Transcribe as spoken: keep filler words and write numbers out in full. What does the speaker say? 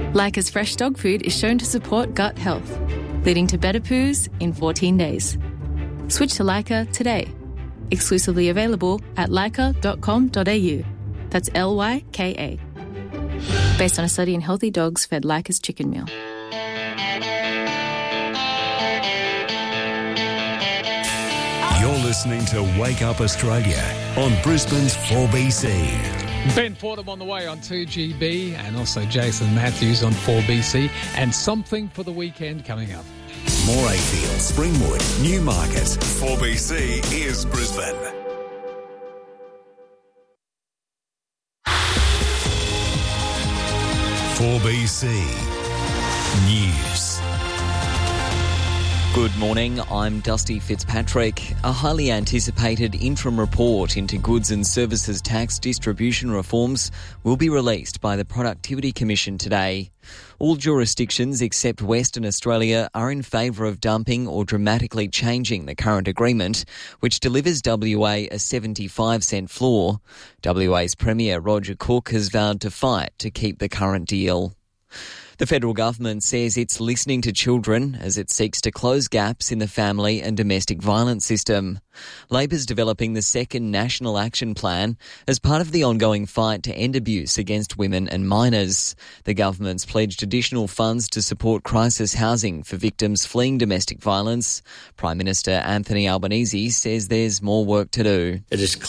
Leica's fresh dog food is shown to support gut health, leading to better poos in fourteen days. Switch to Leica today. Exclusively available at leica dot com dot a u. That's L Y K A. Based on a study in healthy dogs fed Leica's chicken meal. You're listening to Wake Up Australia on Brisbane's four B C. Ben Fordham on the way on two G B and also Jason Matthews on four B C, and something for the weekend coming up. Morayfield, Springwood, Newmarket. four B C is Brisbane. four B C News. Good morning, I'm Dusty Fitzpatrick. A highly anticipated interim report into goods and services tax distribution reforms will be released by the Productivity Commission today. All jurisdictions except Western Australia are in favour of dumping or dramatically changing the current agreement, which delivers W A a seventy-five cent floor. W A's Premier Roger Cook has vowed to fight to keep the current deal. The federal government says it's listening to children as it seeks to close gaps in the family and domestic violence system. Labor's developing the second National Action Plan as part of the ongoing fight to end abuse against women and minors. The government's pledged additional funds to support crisis housing for victims fleeing domestic violence. Prime Minister Anthony Albanese says there's more work to do. It is